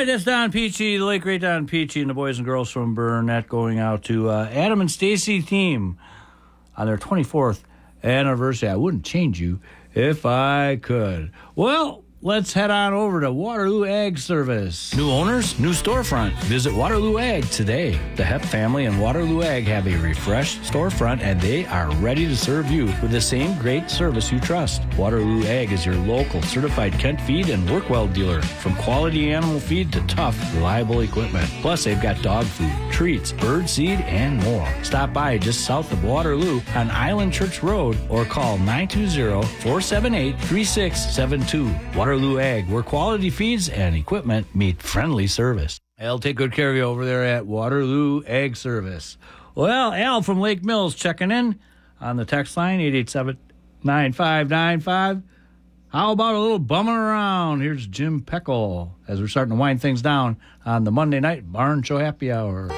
right, that's Don Peachy, the late great Don Peachy, and the boys and girls from Burnett going out to Adam and Stacy Thiem on their 24th anniversary. I wouldn't change you if I could. Well, let's head on over to Waterloo Ag Service. New owners, new storefront. Visit Waterloo Ag today. The Hep family and Waterloo Ag have a refreshed storefront, and they are ready to serve you with the same great service you trust. Waterloo Ag is your local certified Kent feed and Workwell dealer. From quality animal feed to tough, reliable equipment. Plus, they've got dog food, treats, bird seed, and more. Stop by just south of Waterloo on Island Church Road or call 920-478-3672. Waterloo Ag, where quality feeds and equipment meet friendly service. I'll take good care of you over there at Waterloo Ag Service. Well, Al from Lake Mills checking in on the text line, 887-9595. How about a little bumming around? Here's Jim Peckle as we're starting to wind things down on the Monday night Barn Show Happy Hour.